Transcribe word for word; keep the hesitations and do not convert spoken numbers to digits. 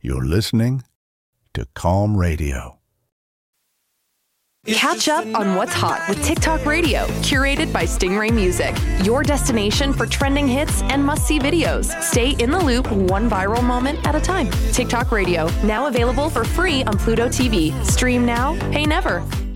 You're listening to Calm Radio. Catch up on what's hot with TikTok Radio, curated by Stingray Music, your destination for trending hits and must-see videos. Stay in the loop, one viral moment at a time. TikTok Radio, now available for free on Pluto T V. Stream now, pay never.